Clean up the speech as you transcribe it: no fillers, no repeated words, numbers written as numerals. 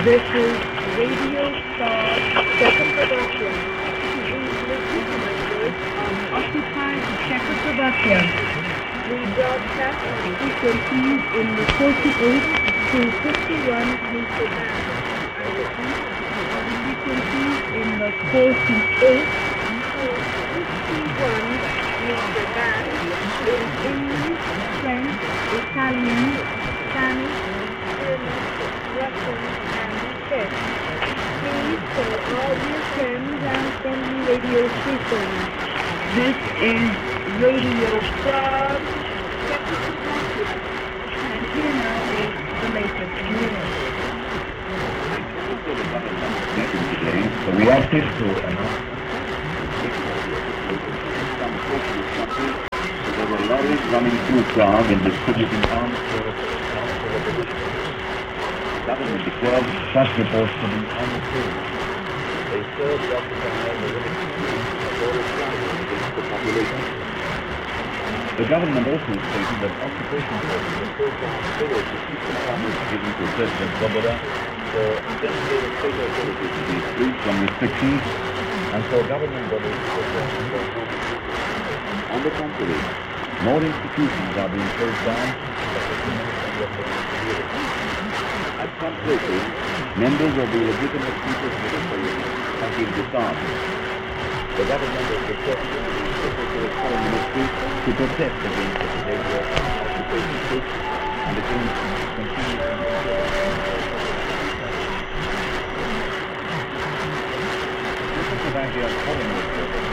This is Radio Star Czechoslovakia. Listeners on occupied Czechoslovakia. We broadcast on frequencies in the 48 to 51 meter band and repeat on frequencies in the 48 to 51 meter band in English, French, Italian, Spanish, German, Russian, and Czech. Please call all your friends and friendly radio stations. This is Radio Star Czechoslovakia. And here now is the latest news. The reactive to there were lorries running through Prague and distributing arms for the government declared such reports to be untrue. They served occupying the against the population. The government also stated that occupation forces were so considered to keep the promise given to President Svoboda for designated state authorities to be freed from restrictions and for government bodies to protect their movement. On the contrary, more institutions are being closed down. At some places, members of the legitimate people's military have been disarmed. The government has requested the Secretary of Foreign Ministry to protest against the behavior of occupation troops and against continued Czechoslovakia's Foreign Ministry